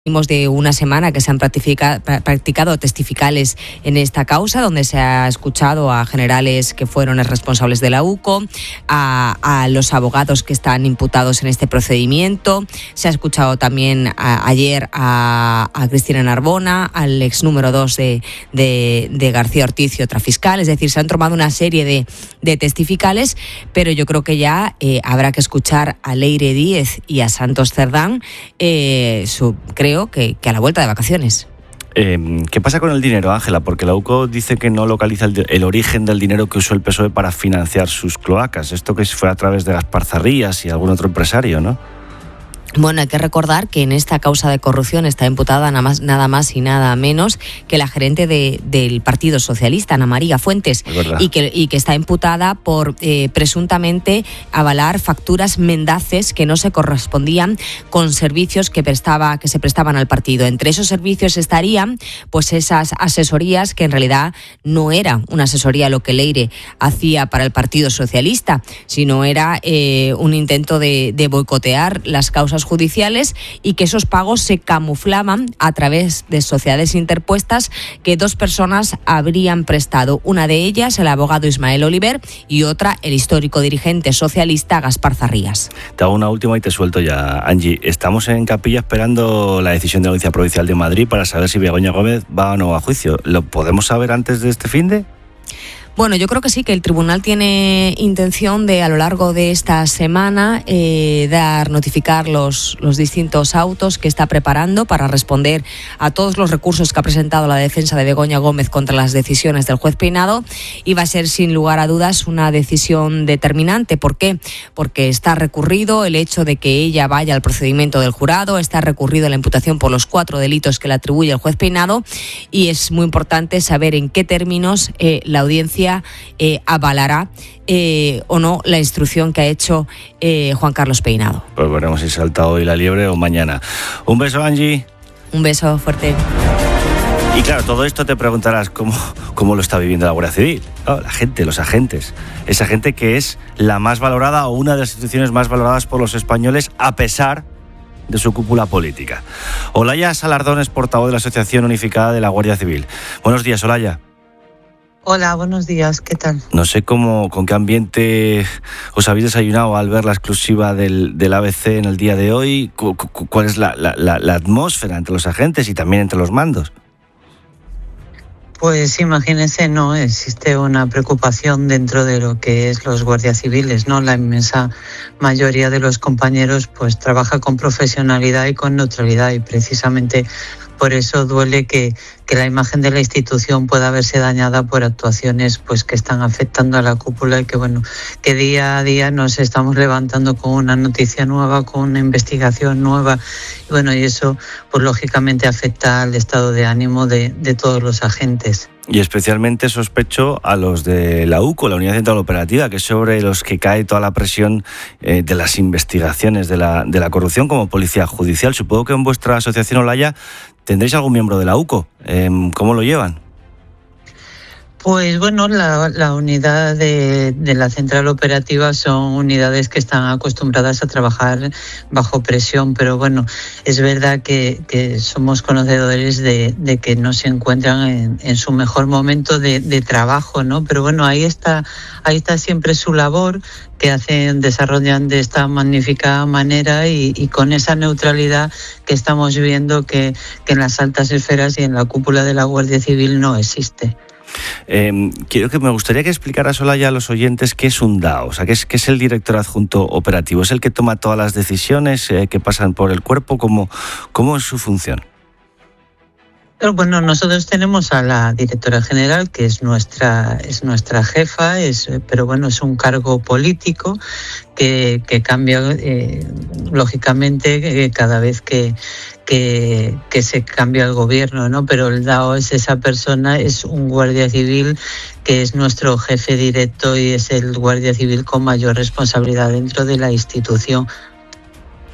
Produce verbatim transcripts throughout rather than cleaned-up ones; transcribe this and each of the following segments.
De una semana que se han practicado testificales en esta causa, donde se ha escuchado a generales que fueron responsables de la U C O, a, a los abogados que están imputados en este procedimiento. Se ha escuchado también a, ayer a, a Cristina Narbona, al ex número dos de, de, de García Ortiz y otra fiscal. Es decir, se han tomado una serie de, de testificales, pero yo creo que ya eh, habrá que escuchar a Leire Díez y a Santos Cerdán, eh, su, creo Que, que a la vuelta de vacaciones. Eh, ¿Qué pasa con el dinero, Ángela? Porque la U C O dice que no localiza el, el origen del dinero que usó el P S O E para financiar sus cloacas. Esto que fue a través de Gaspar Zarrías y algún otro empresario, ¿no? Bueno, hay que recordar que en esta causa de corrupción está imputada nada más, nada más y nada menos que la gerente de, del Partido Socialista, Ana María Fuentes, y que, y que está imputada por eh, presuntamente avalar facturas mendaces que no se correspondían con servicios que prestaba, que se prestaban al partido. Entre esos servicios estarían pues esas asesorías que en realidad no era una asesoría lo que Leire hacía para el Partido Socialista, sino era eh, un intento de, de boicotear las causas judiciales, y que esos pagos se camuflaban a través de sociedades interpuestas que dos personas habrían prestado. Una de ellas, el abogado Ismael Oliver, y otra, el histórico dirigente socialista Gaspar Zarrías. Te hago una última y te suelto ya, Angie. Estamos en Capilla esperando la decisión de la Audiencia Provincial de Madrid para saber si Begoña Gómez va o no a juicio. ¿Lo podemos saber antes de este finde? Bueno, yo creo que sí, que el tribunal tiene intención de, a lo largo de esta semana, eh, dar, notificar los, los distintos autos que está preparando para responder a todos los recursos que ha presentado la defensa de Begoña Gómez contra las decisiones del juez Peinado, y va a ser, sin lugar a dudas, una decisión determinante. ¿Por qué? Porque está recurrido el hecho de que ella vaya al procedimiento del jurado, está recurrido la imputación por los cuatro delitos que le atribuye el juez Peinado, y es muy importante saber en qué términos eh, la audiencia Eh, avalará eh, o no la instrucción que ha hecho eh, Juan Carlos Peinado. Pues veremos si salta hoy la liebre o mañana. Un beso, Angie. Un beso fuerte. Y claro, todo esto te preguntarás cómo, cómo lo está viviendo la Guardia Civil. Oh, la gente, los agentes. Esa gente que es la más valorada o una de las instituciones más valoradas por los españoles, a pesar de su cúpula política. Olaya Salardón es portavoz de la Asociación Unificada de la Guardia Civil. Buenos días, Olaya. Hola, buenos días, ¿qué tal? No sé cómo, con qué ambiente os habéis desayunado al ver la exclusiva del, del A B C en el día de hoy. Cu, cu, ¿Cuál es la, la, la, la atmósfera entre los agentes y también entre los mandos? Pues imagínense, no existe una preocupación dentro de lo que es los guardias civiles, ¿no? La inmensa mayoría de los compañeros pues trabaja con profesionalidad y con neutralidad, y precisamente por eso duele que, que la imagen de la institución pueda verse dañada por actuaciones pues que están afectando a la cúpula, y que bueno, que día a día nos estamos levantando con una noticia nueva, con una investigación nueva, y bueno, y eso pues lógicamente afecta al estado de ánimo de, de todos los agentes. Y especialmente sospecho a los de la U C O, la Unidad Central Operativa, que es sobre los que cae toda la presión eh, de las investigaciones de la, de la corrupción como policía judicial. Supongo que en vuestra asociación, Olaya, tendréis algún miembro de la U C O. Eh, ¿Cómo lo llevan? Pues bueno, la, la unidad de, de la central operativa son unidades que están acostumbradas a trabajar bajo presión, pero bueno, es verdad que, que somos conocedores de, de que no se encuentran en, en su mejor momento de, de trabajo, ¿no? Pero bueno, ahí está, ahí está siempre su labor, que hacen, desarrollan de esta magnífica manera, y, y con esa neutralidad que estamos viendo que, que en las altas esferas y en la cúpula de la Guardia Civil no existe. Eh, quiero que me gustaría que explicaras, Olaya, a los oyentes qué es un D A O, o sea, qué es, qué es el director adjunto operativo. ¿Es el que toma todas las decisiones eh, que pasan por el cuerpo? ¿Cómo, cómo es su función? Bueno, nosotros tenemos a la directora general, que es nuestra es nuestra jefa, es, pero bueno, es un cargo político que, que cambia eh, lógicamente eh, cada vez que, que, que se cambia el gobierno, ¿no? Pero el D A O es esa persona, es un guardia civil que es nuestro jefe directo y es el guardia civil con mayor responsabilidad dentro de la institución.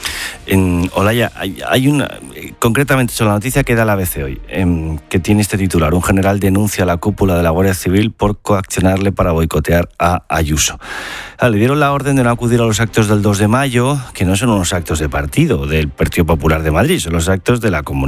En Olaya, hay, hay una, concretamente sobre la noticia que da la A B C hoy, eh, que tiene este titular: un general denuncia a la cúpula de la Guardia Civil por coaccionarle para boicotear a Ayuso. Ah, le dieron la orden de no acudir a los actos del dos de mayo, que no son unos actos de partido del Partido Popular de Madrid, son los actos de la Comunidad